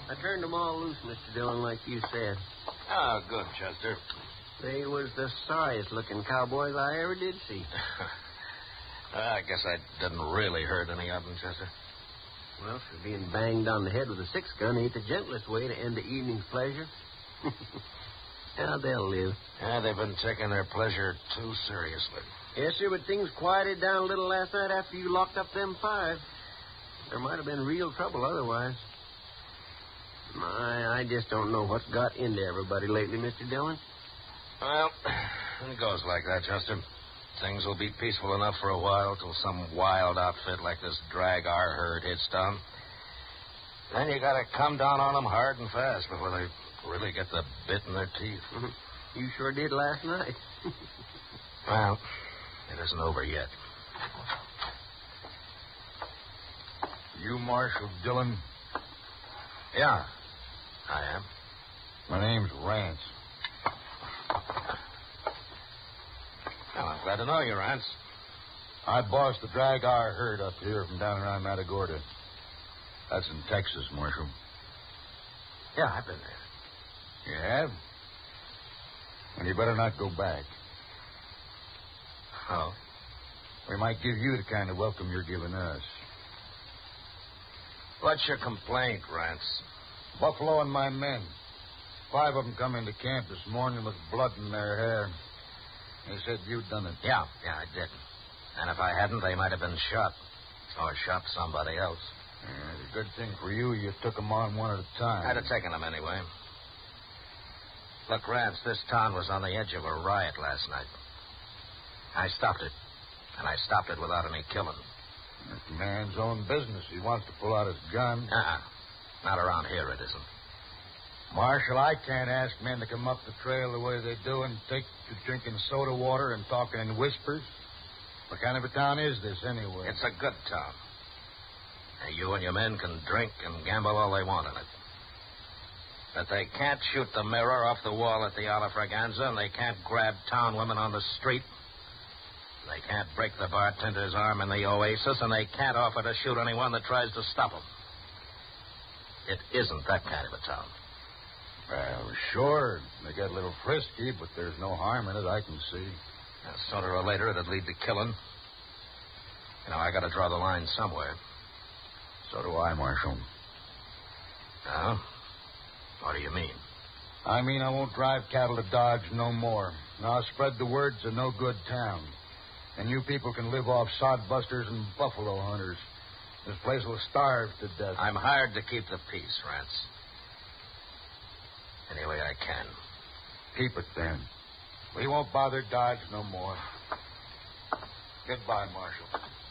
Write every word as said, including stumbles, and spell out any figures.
I turned them all loose, Mister Dillon, like you said. Oh, good, Chester. They was the sorriest-looking cowboys I ever did see. I guess I didn't really hurt any of them, Chester. Well, for being banged on the head with a six-gun ain't the gentlest way to end the evening's pleasure. Now they'll live. Yeah, they've been taking their pleasure too seriously. Yes, sir, but things quieted down a little last night after you locked up them five. There might have been real trouble otherwise. My, I just don't know what's got into everybody lately, Mister Dillon. Well, it goes like that, Chester. Things will be peaceful enough for a while till some wild outfit like this drag our herd hits town. Then you gotta come down on them hard and fast before they really get the bit in their teeth. You sure did last night. Well, it isn't over yet. You Marshal Dillon? Yeah, I am. My name's Rance. Well, I'm glad to know you, Rance. I boss the drag our herd up here from down around Matagorda. That's in Texas, Marshal. Yeah, I've been there. You have? Well, you better not go back. Oh? We might give you the kind of welcome you're giving us. What's your complaint, Rance? Buffalo and my men. Five of them come into camp this morning with blood in their hair. They said you'd done it. Yeah, yeah, I did. And if I hadn't, they might have been shot. Or shot somebody else. Yeah, it's a good thing for you you took them on one at a time. I'd have taken them anyway. Look, Rance, this town was on the edge of a riot last night. I stopped it. And I stopped it without any killing. It's the man's own business. He wants to pull out his gun. Uh-uh. Not around here, it isn't. Marshal, I can't ask men to come up the trail the way they do and take to drinking soda water and talking in whispers. What kind of a town is this, anyway? It's a good town. Now, you and your men can drink and gamble all they want in it. But they can't shoot the mirror off the wall at the Ala Fraganza, and they can't grab town women on the street. They can't break the bartender's arm in the Oasis, and they can't offer to shoot anyone that tries to stop them. It isn't that kind of a town. Well, sure. They get a little frisky, but there's no harm in it, I can see. Now, sooner or later, it'd lead to killing. You know, I got to draw the line somewhere. So do I, Marshal. Now, what do you mean? I mean I won't drive cattle to Dodge no more. And I'll spread the word it's a no-good town. And you people can live off sodbusters and buffalo hunters. This place will starve to death. I'm hired to keep the peace, Rance. Any way I can. Keep it, then. We won't bother Dodge no more. Goodbye, Marshal.